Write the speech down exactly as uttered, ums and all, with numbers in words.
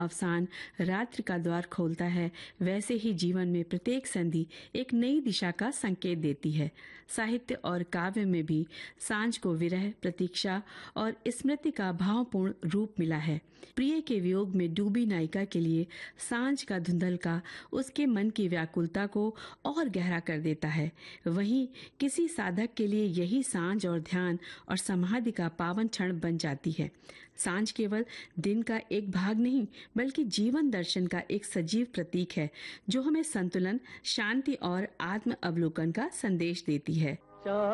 अवसान रात्रि का द्वार खोलता है, वैसे ही जीवन में प्रत्येक संधि एक नई दिशा का संकेत देती है। साहित्य और काव्य में भी सांझ को विरह, प्रतीक्षा और स्मृति का भावपूर्ण रूप मिला है। प्रिय के वियोग में डूबी नायिका के लिए सांझ का धुंधलका उसके मन की व्याकुलता को और गहरा कर देता है। वहीं किसी साधक के लिए यही सांझ और ध्यान और समाधि का पावन क्षण बन जाती है। सांझ केवल दिन का एक भाग नहीं, बल्कि जीवन दर्शन का एक सजीव प्रतीक है, जो हमें संतुलन, शांति और आत्म अवलोकन का संदेश देती है।